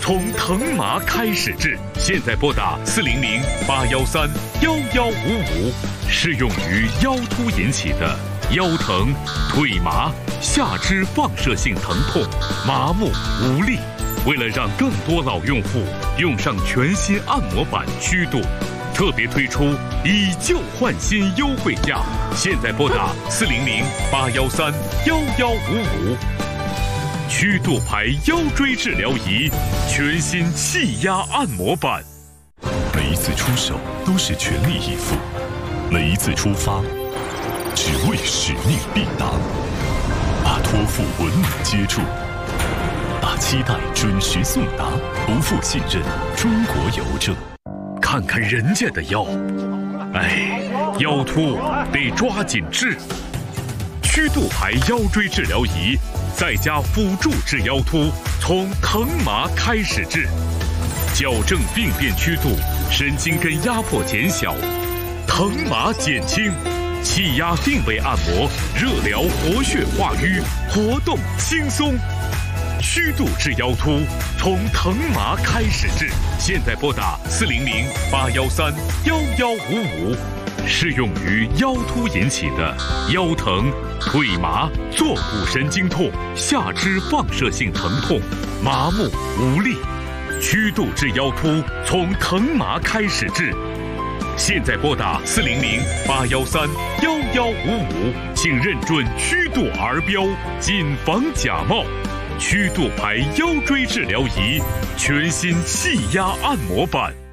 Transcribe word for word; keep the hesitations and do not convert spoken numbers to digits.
从疼麻开始治，现在拨打四零零八幺三幺幺五五，适用于腰突引起的腰疼、腿麻、下肢放射性疼痛、麻木无力。为了让更多老用户用上全新按摩板虚度，特别推出以旧换新优惠价，现在拨打四零零八幺三幺幺五五。曲度牌腰椎治疗仪，全新气压按摩板。 每一次出手都是全力以赴，每一次出发只为使命必达，把托付稳稳接住，把期待准时送达，不负信任中国邮政。 看看人家的腰，哎，腰突得抓紧治。曲度牌腰椎治疗仪，再加辅助治腰突，从疼麻开始治，矫正病变曲度，神经根压迫减小，疼麻减轻，气压定位按摩，热疗活血化瘀，活动轻松。曲度治腰突，从疼麻开始治，现在拨打四零零八幺三幺幺五五，适用于腰突引起的腰疼、腿麻、坐骨神经痛、下肢放射性疼痛、麻木无力。曲度治腰突，从疼麻开始治，现在拨打四零零八幺三幺幺五五，请认准曲度儿标，谨防假冒。曲度牌腰椎治疗仪，全新气压按摩板。